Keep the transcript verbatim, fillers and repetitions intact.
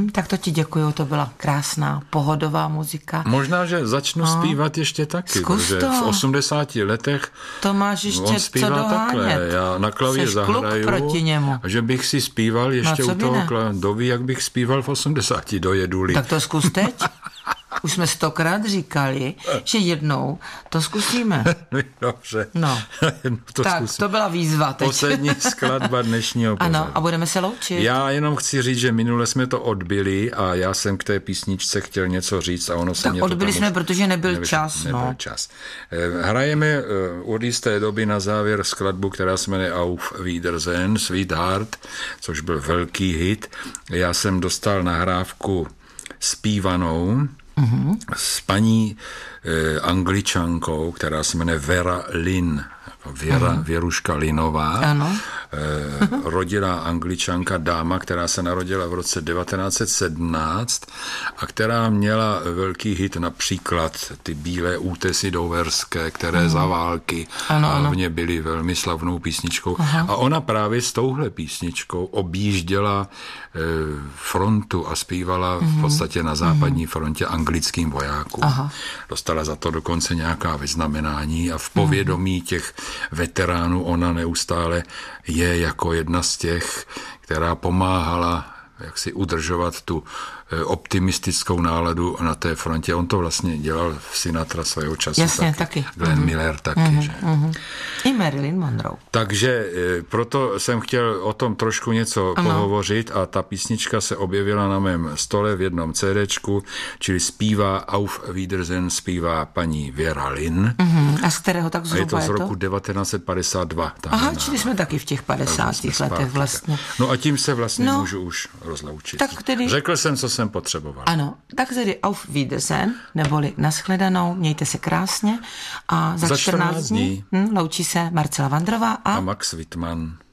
Mm, tak to ti děkuju, to byla krásná, pohodová muzika. Možná, že začnu no. zpívat ještě taky, Zkus protože to. v osmdesáti letech to máš ještě on zpívá co dohánět. Takhle. Já na klavír Seš zahraju proti němu. a že bych si zpíval ještě no, u toho klavíru. Doví, jak bych zpíval v osmdesáti dojedu-li. Tak to zkus teď. Už jsme stokrát říkali, že jednou to zkusíme. Dobře. No. to tak, zkusím. to byla výzva teď. Poslední skladba dnešního pořadu. Ano, a budeme se loučit. Já jenom chci říct, že minule jsme to odbyli a já jsem k té písničce chtěl něco říct a ono se tak mě to odbyli jsme, už... protože nebyl, nebyl čas. Nebyl no. čas. Hrajeme od jisté doby na závěr skladbu, která se jmenuje Auf Wiedersehen, Sweetheart, což byl velký hit. Já jsem dostal nahrávku zpívanou mm-hmm. s paní eh, Angličankou, která se jmenuje Vera Lynn. Věra, mm-hmm. Věruška Linová, ano. Eh, rodilá Angličanka, dáma, která se narodila v roce devatenáct set sedmnáct a která měla velký hit, například ty Bílé útesy doverské, které mm. za války ano, hlavně byly velmi slavnou písničkou. Aha. A ona právě s touhle písničkou objížděla eh, frontu a zpívala mm. v podstatě na západní frontě anglickým vojákům. Aha. Dostala za to dokonce nějaká vyznamenání a v povědomí mm. těch veteránů ona neustále je jako jedna z těch, která pomáhala jak si udržovat tu optimistickou náladu na té frontě. On to vlastně dělal v Sinatra svého času. Jasně, taky. taky. Glenn mm-hmm. Miller taky, mm-hmm. že? Mm-hmm. I Marilyn Monroe. Takže proto jsem chtěl o tom trošku něco ano. pohovořit a ta písnička se objevila na mém stole v jednom CDčku, čili zpívá Auf Wiedersehen, zpívá paní Vera Lynn. Mm-hmm. A z kterého tak zhruba je to? Je z to? roku devatenáct set padesát dva. Aha, náhle. Čili jsme taky v těch padesátých letech vlastně. No a tím se vlastně no. můžu už rozloučit. Tak tedy... Řekl jsem, co jsem potřeboval. Ano, tak tedy Auf Wiedersehen, neboli nashledanou, mějte se krásně a za, za čtrnáct dní hm, loučí se Marcela Vandrová a, a Max Wittmann.